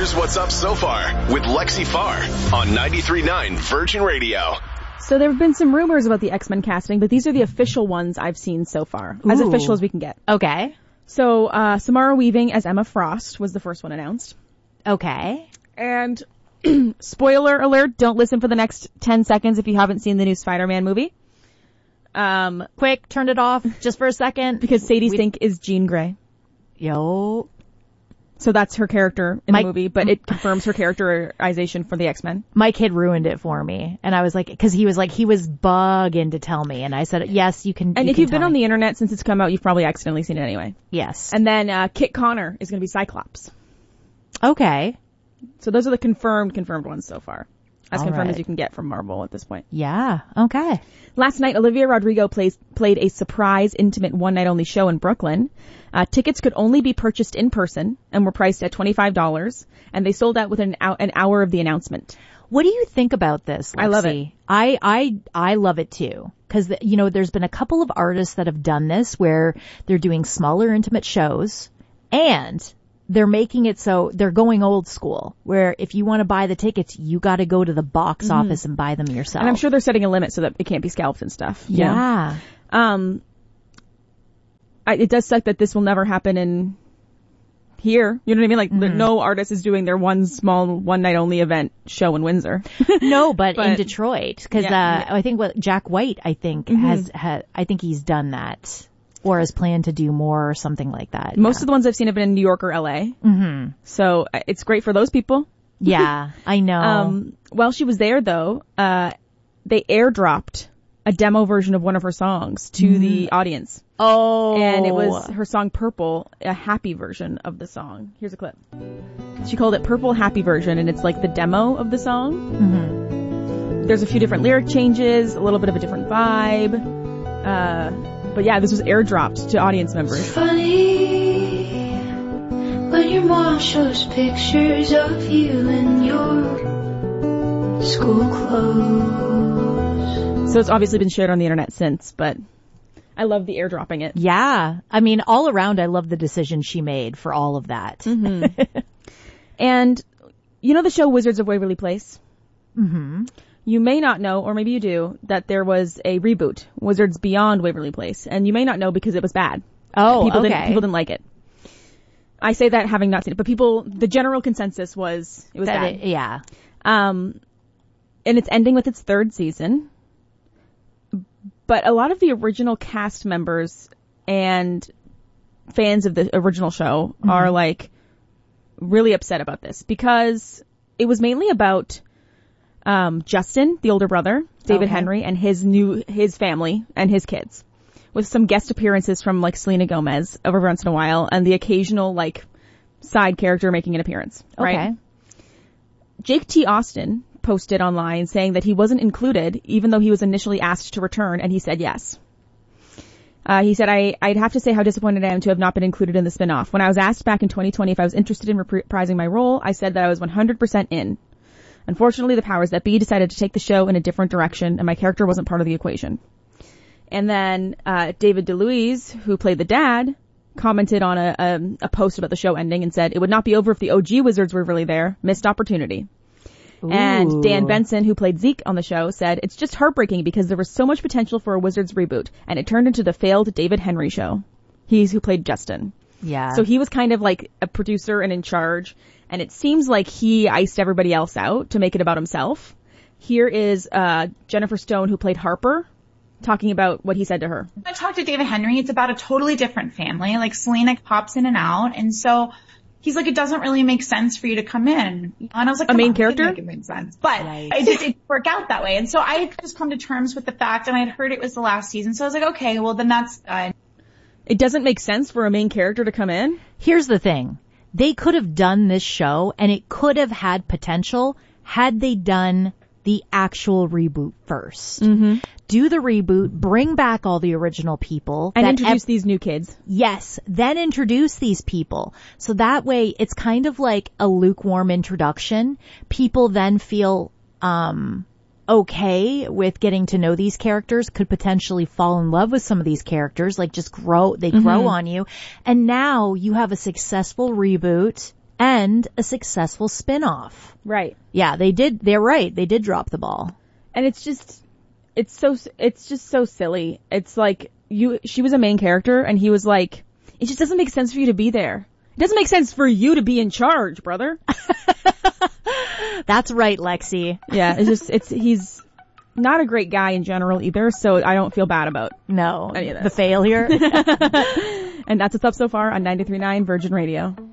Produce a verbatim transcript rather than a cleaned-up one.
Here's what's up so far with Lexi Farr on ninety-three point nine Virgin Radio. So there have been some rumors about the X-Men casting, but these are the official ones I've seen so far. Ooh. As official as we can get. Okay. So uh, Samara Weaving as Emma Frost was the first one announced. Okay. And spoiler alert, don't listen for the next ten seconds if you haven't seen the new Spider-Man movie. Um, Quick, turn it off just for a second. Because Sadie we... Sink is Jean Grey. Yo. So that's her character in my, the movie, but it confirms her characterization for the X-Men. My kid ruined it for me. And I was like, cause he was like, he was bugging to tell me. And I said, yes, you can. And you if can you've been me. on the internet since it's come out, you've probably accidentally seen it anyway. Yes. And then, uh, Kit Connor is going to be Cyclops. Okay. So those are the confirmed, confirmed ones so far. As All confirmed right. as you can get from Marvel at this point. Yeah. Okay. Last night, Olivia Rodrigo plays, played a surprise, intimate, one-night-only show in Brooklyn. Uh, tickets could only be purchased in person and were priced at twenty-five dollars, and they sold out within an, an hour of the announcement. What do you think about this, Lexi? I love it. I, I, I love it too. Cause, the, you know, there's been a couple of artists that have done this where they're doing smaller, intimate shows, and they're making it so they're going old school, where if you want to buy the tickets, you got to go to the box mm-hmm. office and buy them yourself. And I'm sure they're setting a limit so that it can't be scalped and stuff. Yeah. Know? Um, I, it does suck that this will never happen in here. You know what I mean? Like, mm-hmm. no artist is doing their one small, one night only event show in Windsor. No, but, but in Detroit. Cause, yeah, uh, yeah. I think what Jack White, I think, mm-hmm. has, ha, I think he's done that. Or has planned to do more or something like that. Most yeah. of the ones I've seen have been in New York or L A. Mm-hmm. So uh, it's great for those people. Yeah, I know. Um, while she was there though, uh, they airdropped a demo version of one of her songs to mm. the audience. Oh. And it was her song Purple, a happy version of the song. Here's a clip. She called it Purple Happy Version, and it's like the demo of the song. Mm-hmm. There's a few different lyric changes, a little bit of a different vibe. Uh, But yeah, this was airdropped to audience members. It's funny when your mom shows pictures of you in your school clothes. So it's obviously been shared on the internet since, but I love the airdropping it. Yeah. I mean, all around, I love the decision she made for all of that. Mm-hmm. And you know the show Wizards of Waverly Place? Mm-hmm. You may not know, or maybe you do, that there was a reboot, Wizards Beyond Waverly Place, and you may not know because it was bad. Oh, people okay. Didn't, people didn't like it. I say that having not seen it, but people, the general consensus was it was that bad. It, yeah. Um, and it's ending with its third season. But a lot of the original cast members and fans of the original show mm-hmm. are like really upset about this because it was mainly about Um, Justin, the older brother, David okay. Henry, and his new, his family and his kids, with some guest appearances from like Selena Gomez every once in a while, and the occasional like side character making an appearance. Right? Okay. Jake T. Austin posted online saying that he wasn't included, even though he was initially asked to return, and he said yes. Uh, he said, I, I'd have to say how disappointed I am to have not been included in the spin-off. When I was asked back in twenty twenty if I was interested in reprising my role, I said that I was one hundred percent in. Unfortunately, the powers that be decided to take the show in a different direction, and my character wasn't part of the equation. And then uh David DeLuise, who played the dad, commented on a, a, a post about the show ending and said, it would not be over if the O G Wizards were really there. Missed opportunity. Ooh. And Dan Benson, who played Zeke on the show, said, it's just heartbreaking because there was so much potential for a Wizards reboot, and it turned into the failed David Henry show. He's who played Justin. Yeah. So he was kind of like a producer and in charge. And it seems like he iced everybody else out to make it about himself. Here is uh Jennifer Stone, who played Harper, talking about what he said to her. I talked to David Henry. It's about a totally different family. Like, Selena pops in and out. And so he's like, it doesn't really make sense for you to come in. And I was like, a main on, character? It didn't make sense. But right. it just didn't work out that way. And so I had just come to terms with the fact, and I had heard it was the last season. So I was like, okay, well, then that's done. It doesn't make sense for a main character to come in? Here's the thing. They could have done this show, and it could have had potential had they done the actual reboot first. Mm-hmm. Do the reboot, bring back all the original people. And that introduce ev- these new kids. Yes, then introduce these people. So that way, it's kind of like a lukewarm introduction. People then feel um okay with getting to know these characters, could potentially fall in love with some of these characters, like just grow, they grow mm-hmm. on you. And now you have a successful reboot and a successful spin-off. Right. Yeah, they did. They're right. They did drop the ball. And it's just, it's so, it's just so silly. It's like you, she was a main character and he was like, it just doesn't make sense for you to be there. It doesn't make sense for you to be in charge, brother. That's right, Lexi. Yeah, it's just, it's, he's not a great guy in general either, so I don't feel bad about No, any of this. the failure. And that's what's up so far on ninety-three point nine Virgin Radio.